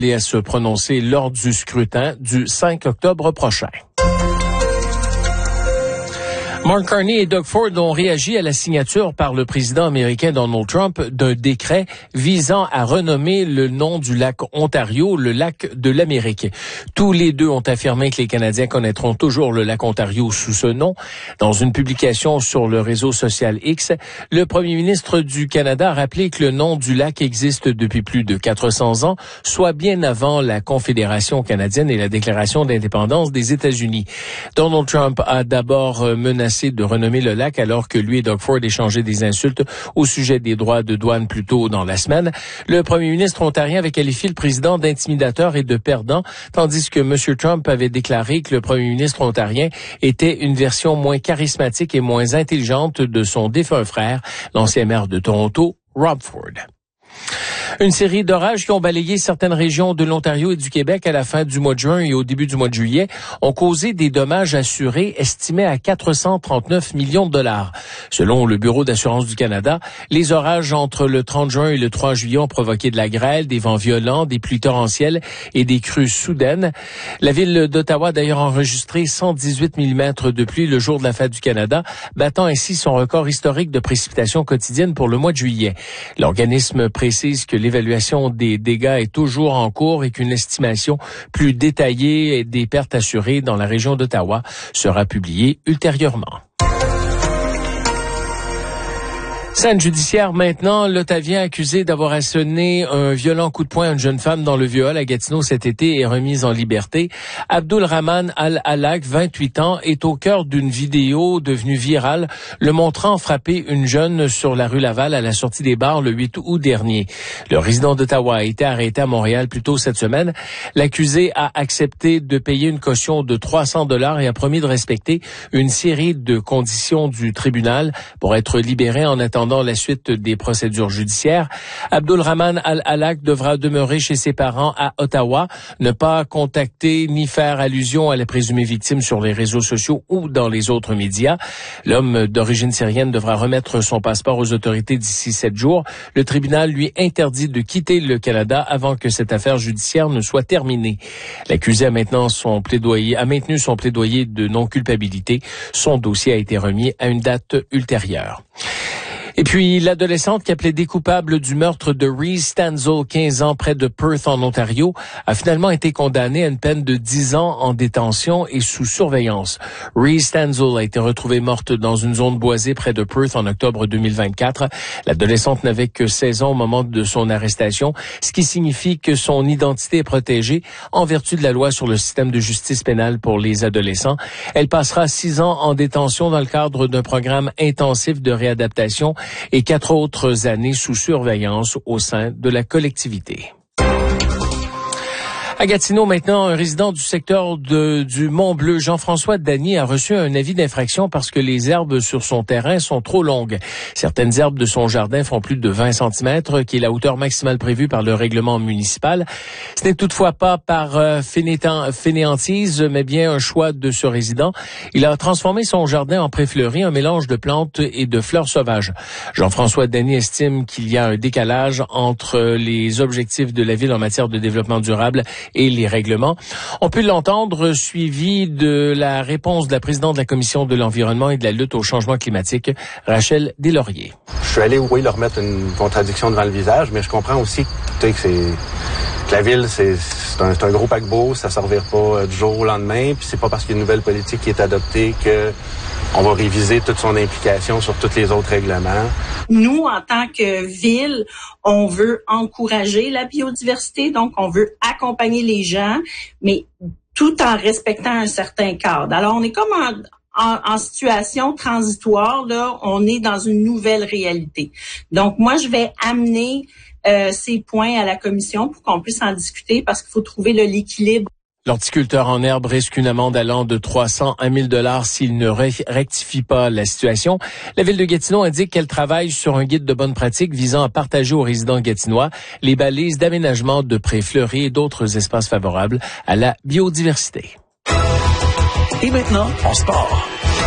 Et à se prononcer lors du scrutin du 5 octobre prochain. Mark Carney et Doug Ford ont réagi à la signature par le président américain Donald Trump d'un décret visant à renommer le nom du lac Ontario le lac de l'Amérique. Tous les deux ont affirmé que les Canadiens connaîtront toujours le lac Ontario sous ce nom. Dans une publication sur le réseau social X, le premier ministre du Canada a rappelé que le nom du lac existe depuis plus de 400 ans, soit bien avant la Confédération canadienne et la déclaration d'indépendance des États-Unis. Donald Trump a d'abord menacé de renommer le lac alors que lui et Doug Ford échangeaient des insultes au sujet des droits de douane plus tôt dans la semaine. Le premier ministre ontarien avait qualifié le président d'intimidateur et de perdant, tandis que M. Trump avait déclaré que le premier ministre ontarien était une version moins charismatique et moins intelligente de son défunt frère, l'ancien maire de Toronto, Rob Ford. Une série d'orages qui ont balayé certaines régions de l'Ontario et du Québec à la fin du mois de juin et au début du mois de juillet ont causé des dommages assurés estimés à 439 millions de dollars. Selon le Bureau d'assurance du Canada, les orages entre le 30 juin et le 3 juillet ont provoqué de la grêle, des vents violents, des pluies torrentielles et des crues soudaines. La ville d'Ottawa a d'ailleurs enregistré 118 mm de pluie le jour de la fête du Canada, battant ainsi son record historique de précipitations quotidiennes pour le mois de juillet. L'organisme précise que l'évaluation des dégâts est toujours en cours et qu'une estimation plus détaillée des pertes assurées dans la région d'Ottawa sera publiée ultérieurement. Scène judiciaire maintenant, l'Ottavien accusé d'avoir asséné un violent coup de poing à une jeune femme dans le Vieux-Hall à Gatineau cet été est remis en liberté. Abdulrahman Al-Halak, 28 ans, est au cœur d'une vidéo devenue virale le montrant frapper une jeune sur la rue Laval à la sortie des bars le 8 août dernier. Le résident d'Ottawa a été arrêté à Montréal plus tôt cette semaine. L'accusé a accepté de payer une caution de 300 $ et a promis de respecter une série de conditions du tribunal pour être libéré en attendant la suite des procédures judiciaires. Abdulrahman Al-Halak devra demeurer chez ses parents à Ottawa, ne pas contacter ni faire allusion à la présumée victime sur les réseaux sociaux ou dans les autres médias. L'homme d'origine syrienne devra remettre son passeport aux autorités d'ici 7 jours. Le tribunal lui interdit de quitter le Canada avant que cette affaire judiciaire ne soit terminée. L'accusé a maintenu son plaidoyer de non-culpabilité. Son dossier a été remis à une date ultérieure. Et puis, l'adolescente qui a plaidé coupable du meurtre de Reese Stanzel, 15 ans, près de Perth, en Ontario, a finalement été condamnée à une peine de 10 ans en détention et sous surveillance. Reese Stanzel a été retrouvée morte dans une zone boisée près de Perth en octobre 2024. L'adolescente n'avait que 16 ans au moment de son arrestation, ce qui signifie que son identité est protégée en vertu de la loi sur le système de justice pénale pour les adolescents. Elle passera 6 ans en détention dans le cadre d'un programme intensif de réadaptation et 4 autres années sous surveillance au sein de la collectivité. À Gatineau, maintenant, un résident du secteur du Mont-Bleu, Jean-François Dany, a reçu un avis d'infraction parce que les herbes sur son terrain sont trop longues. Certaines herbes de son jardin font plus de 20 cm, qui est la hauteur maximale prévue par le règlement municipal. Ce n'est toutefois pas par fainéantise, mais bien un choix de ce résident. Il a transformé son jardin en pré fleuri, un mélange de plantes et de fleurs sauvages. Jean-François Dany estime qu'il y a un décalage entre les objectifs de la ville en matière de développement durable et les règlements. On peut l'entendre, suivi de la réponse de la présidente de la Commission de l'environnement et de la lutte au changement climatique, Rachel Deslauriers. Je suis allé, oui, leur mettre une contradiction devant le visage, mais je comprends aussi que la ville, c'est un gros paquebot, ça ne servira pas du jour au lendemain, puis c'est pas parce qu'il y a une nouvelle politique qui est adoptée que on va réviser toute son implication sur tous les autres règlements. Nous, en tant que ville, on veut encourager la biodiversité, donc on veut accompagner les gens, mais tout en respectant un certain cadre. Alors, on est comme en situation transitoire, là, on est dans une nouvelle réalité. Donc, moi, je vais amener ces points à la commission pour qu'on puisse en discuter parce qu'il faut trouver l'équilibre. L'horticulteur en herbe risque une amende allant de 300 à 1 000 $ s'il ne rectifie pas la situation. La ville de Gatineau indique qu'elle travaille sur un guide de bonne pratique visant à partager aux résidents gatinois les balises d'aménagement de prés fleuris et d'autres espaces favorables à la biodiversité. Et maintenant, en sport.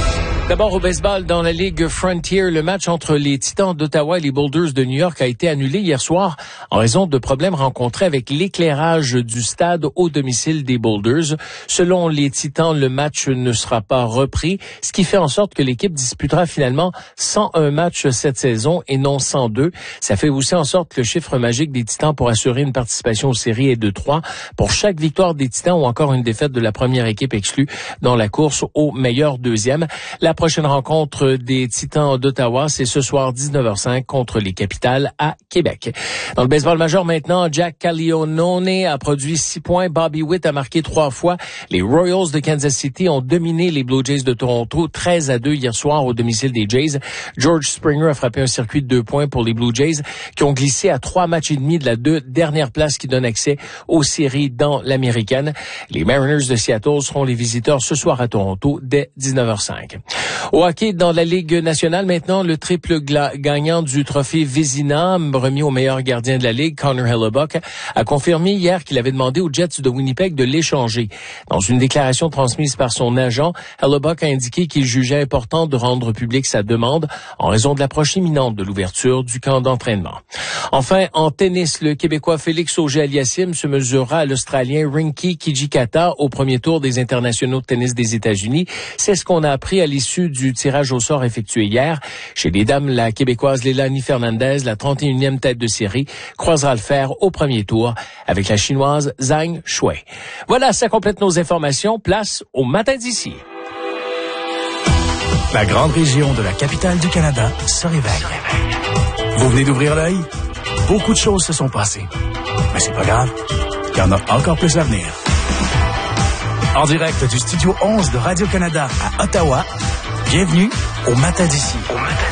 D'abord au baseball dans la Ligue Frontier, le match entre les Titans d'Ottawa et les Boulders de New York a été annulé hier soir en raison de problèmes rencontrés avec l'éclairage du stade au domicile des Boulders. Selon les Titans, le match ne sera pas repris, ce qui fait en sorte que l'équipe disputera finalement 101 matchs cette saison et non 102. Ça fait aussi en sorte que le chiffre magique des Titans pour assurer une participation aux séries est de 3 pour chaque victoire des Titans ou encore une défaite de la première équipe exclue dans la course au meilleur deuxième. La prochaine rencontre des Titans d'Ottawa, c'est ce soir 19h05 contre les Capitals à Québec. Dans le baseball majeur maintenant, Jack Caglianone a produit 6 points. Bobby Witt a marqué 3 fois. Les Royals de Kansas City ont dominé les Blue Jays de Toronto 13-2 hier soir au domicile des Jays. George Springer a frappé un circuit de 2 points pour les Blue Jays qui ont glissé à 3 matchs et demi de la dernière place qui donne accès aux séries dans l'Américaine. Les Mariners de Seattle seront les visiteurs ce soir à Toronto dès 19h05. Au hockey, dans la Ligue nationale, maintenant, le triple gagnant du trophée Vézina, remis au meilleur gardien de la Ligue, Connor Hellebuyck, a confirmé hier qu'il avait demandé aux Jets de Winnipeg de l'échanger. Dans une déclaration transmise par son agent, Hellebuyck a indiqué qu'il jugeait important de rendre publique sa demande en raison de l'approche imminente de l'ouverture du camp d'entraînement. Enfin, en tennis, le Québécois Félix Auger-Aliassime se mesurera à l'Australien Rinky Kijikata au premier tour des internationaux de tennis des États-Unis. C'est ce qu'on a appris à l'issue du tirage au sort effectué hier. Chez les dames, la Québécoise Leilani Fernandez, la 31e tête de série, croisera le fer au premier tour avec la Chinoise Zhang Shuai. Voilà, ça complète nos informations. Place au matin d'ici. La grande région de la capitale du Canada se réveille. Vous venez d'ouvrir l'œil? Beaucoup de choses se sont passées. Mais c'est pas grave, il y en a encore plus à venir. En direct du Studio 11 de Radio-Canada à Ottawa, bienvenue au Matin d'ici.